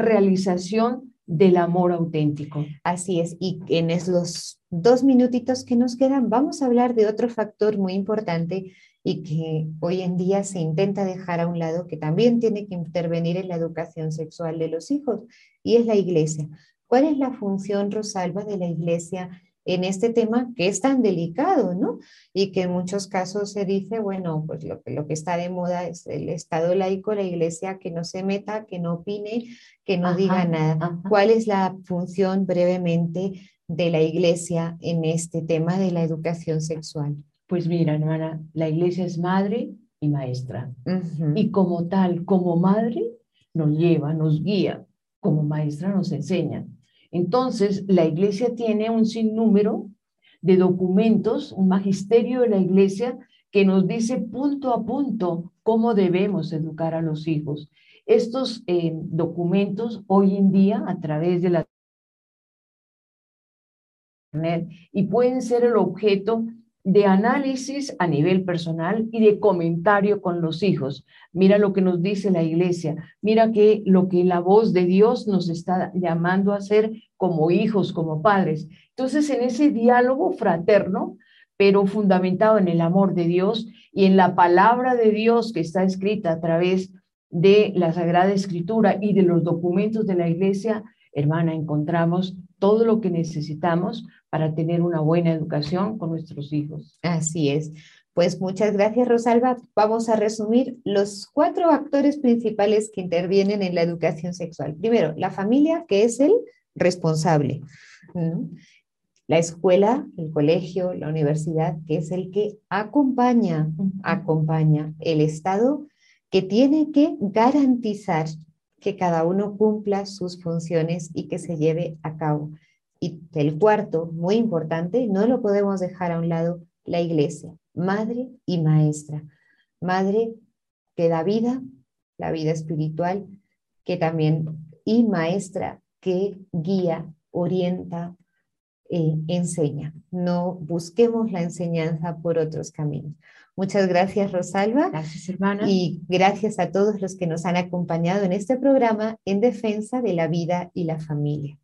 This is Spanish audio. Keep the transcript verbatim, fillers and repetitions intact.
realización del amor auténtico. Así es, y en esos dos minutitos que nos quedan vamos a hablar de otro factor muy importante y que hoy en día se intenta dejar a un lado, que también tiene que intervenir en la educación sexual de los hijos, y es la iglesia. ¿Cuál es la función, Rosalba, de la iglesia en este tema que es tan delicado, ¿no? Y que en muchos casos se dice, bueno, pues lo, lo que está de moda es el Estado laico, la iglesia que no se meta, que no opine, que no Ajá, diga nada. ajá. ¿Cuál es la función brevemente de la iglesia en este tema de la educación sexual? Pues mira, hermana, la iglesia es madre y maestra. Uh-huh. Y como tal, como madre, nos lleva, nos guía, como maestra nos enseña. Entonces, la iglesia tiene un sinnúmero de documentos, un magisterio de la iglesia que nos dice punto a punto cómo debemos educar a los hijos. Estos eh, documentos hoy en día, a través de la internet, y pueden ser el objeto de análisis a nivel personal y de comentario con los hijos. Mira lo que nos dice la iglesia, mira que lo que la voz de Dios nos está llamando a hacer como hijos, como padres. Entonces, en ese diálogo fraterno, pero fundamentado en el amor de Dios y en la palabra de Dios que está escrita a través de la Sagrada Escritura y de los documentos de la iglesia, hermana, encontramos todo lo que necesitamos para tener una buena educación con nuestros hijos. Así es. Pues muchas gracias, Rosalba. Vamos a resumir los cuatro actores principales que intervienen en la educación sexual. Primero, la familia, que es el responsable. ¿No? La escuela, el colegio, la universidad, que es el que acompaña, acompaña. El Estado, que tiene que garantizar que cada uno cumpla sus funciones y que se lleve a cabo. Y el cuarto, muy importante, no lo podemos dejar a un lado, la iglesia, madre y maestra. Madre que da vida, la vida espiritual, que también, y maestra que guía, orienta, eh, enseña. No busquemos la enseñanza por otros caminos. Muchas gracias, Rosalba. Gracias, hermana. Y gracias a todos los que nos han acompañado en este programa en defensa de la vida y la familia.